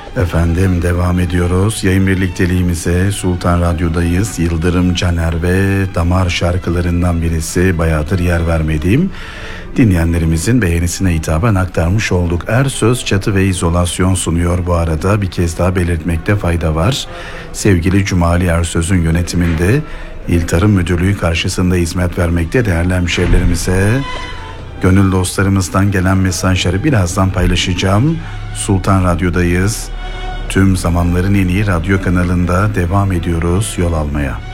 Efendim devam ediyoruz. Yayın birlikteliğimize Sultan Radyo'dayız. Yıldırım Caner ve Damar şarkılarından birisi bayağıdır yer vermediğim dinleyenlerimizin beğenisine hitaben aktarmış olduk. Ersöz Çatı ve İzolasyon sunuyor bu arada. Bir kez daha belirtmekte fayda var. Sevgili Cumali Ersöz'ün yönetiminde İl Tarım Müdürlüğü karşısında hizmet vermekte değerli hemşehrilerimize. Gönül dostlarımızdan gelen mesajları birazdan paylaşacağım. Sultan Radyo'dayız. Tüm zamanların en iyi radyo kanalında devam ediyoruz yol almaya.